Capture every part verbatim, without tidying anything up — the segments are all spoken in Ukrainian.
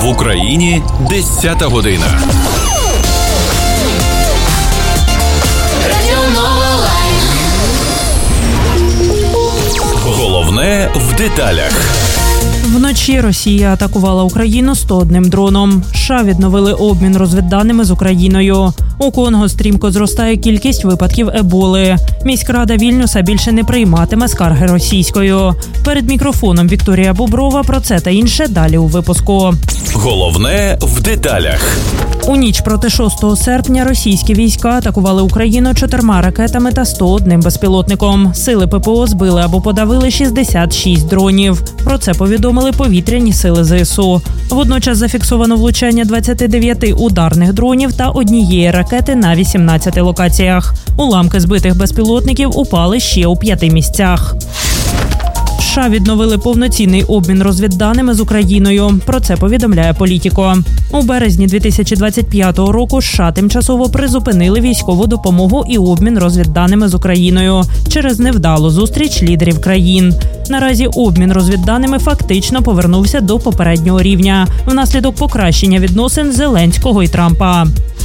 В Україні десята година. Головне в деталях. Вночі Росія атакувала Україну сто одним дроном. США відновили обмін розвідданими з Україною. У Конго стрімко зростає кількість випадків еболи. Міськрада Вільнюса більше не прийматиме скарги російською. Перед мікрофоном Вікторія Боброва. Про це та інше далі у випуску. Головне в деталях. У ніч проти шостого серпня російські війська атакували Україну чотирма ракетами та сто одним безпілотником. Сили ППО збили або подавили шістдесят шість дронів. Про це повідомили повітряні сили ЗСУ. Водночас зафіксовано влучання двадцяти дев'яти ударних дронів та однієї ракети на вісімнадцяти локаціях. Уламки збитих безпілотників упали ще у п'яти місцях. США відновили повноцінний обмін розвідданими з Україною. Про це повідомляє Політіко. У березні дві тисячі двадцять п'ятого року США тимчасово призупинили військову допомогу і обмін розвідданими з Україною через невдалу зустріч лідерів країн. Наразі обмін розвідданими фактично повернувся до попереднього рівня внаслідок покращення відносин Зеленського і Трампа.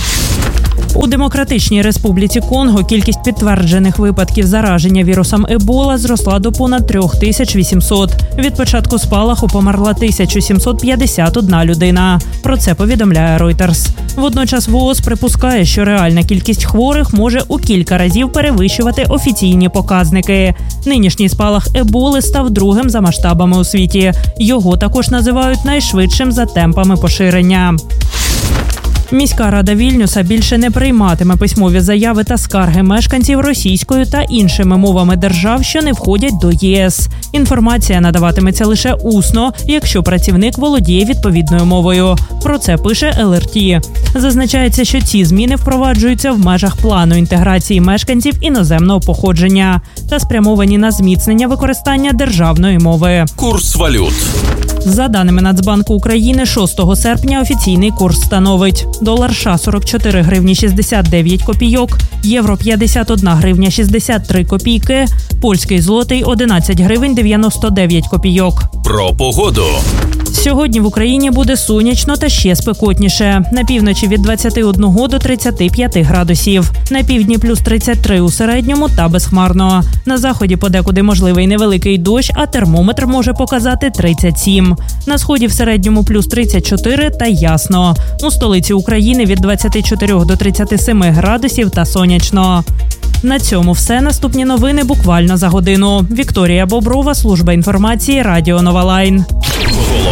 У Демократичній Республіці Конго кількість підтверджених випадків зараження вірусом ебола зросла до понад три тисячі вісімсот. Від початку спалаху померла тисяча сімсот п'ятдесят одна людина. Про це повідомляє Reuters. Водночас ВООЗ припускає, що реальна кількість хворих може у кілька разів перевищувати офіційні показники. Нинішній спалах еболи став другим за масштабами у світі. Його також називають найшвидшим за темпами поширення. Міська рада Вільнюса більше не прийматиме письмові заяви та скарги мешканців російською та іншими мовами держав, що не входять до ЄС. Інформація надаватиметься лише усно, якщо працівник володіє відповідною мовою. Про це пише ел ер ті. Зазначається, що ці зміни впроваджуються в межах плану інтеграції мешканців іноземного походження та спрямовані на зміцнення використання державної мови. Курс валют. За даними Нацбанку України, шостого серпня офіційний курс становить: долар США – сорок чотири гривні шістдесят дев'ять копійок, євро – п'ятдесят одна гривня шістдесят три копійки, польський злотий – одинадцять гривень дев'яносто дев'ять копійок. Про погоду. Сьогодні в Україні буде сонячно та ще спекотніше. На півночі від двадцяти одного до тридцяти п'яти градусів. На півдні плюс тридцять три у середньому та безхмарно. На заході подекуди можливий невеликий дощ, а термометр може показати тридцять сім. На сході в середньому плюс тридцять чотири та ясно. У столиці України від двадцяти чотирьох до тридцяти семи градусів та сонячно. На цьому все. Наступні новини буквально за годину. Вікторія Боброва, служба інформації, Радіо Нова Лайн.